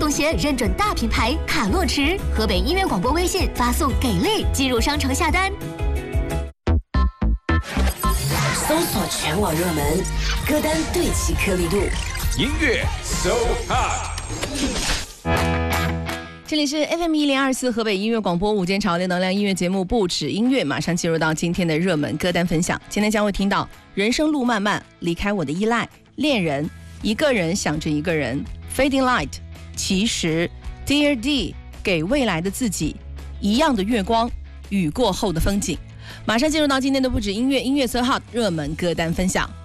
球鞋认准大品牌卡洛驰，河北音乐广播微信发送给力进入商城下单。 搜索全网热门歌单，对齐颗粒度， 音乐 So Hot。 这里是 FM1024 河北音乐广播午间潮流能量音乐节目不止音乐，马上进入到今天的热门歌单分享。今天将会听到人生路漫漫，离开我的依赖，恋人，一个人想着一个人， Fading Light， 其实 Dear D， 给未来的自己，一样的月光，雨过后的风景。马上进入到今天的不止音乐 So Hot 热门歌单分享。